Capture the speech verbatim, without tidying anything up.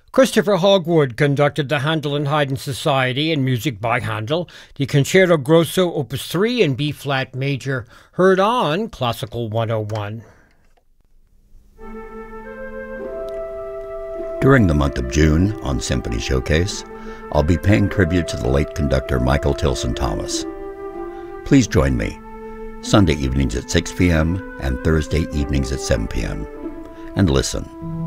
Christopher Hogwood conducted the Handel and Haydn Society and music by Handel, the Concerto Grosso Opus three in B-flat major, heard on Classical one oh one. During the month of June on Symphony Showcase, I'll be paying tribute to the late conductor Michael Tilson Thomas. Please join me, Sunday evenings at six p.m. and Thursday evenings at seven p.m. and listen.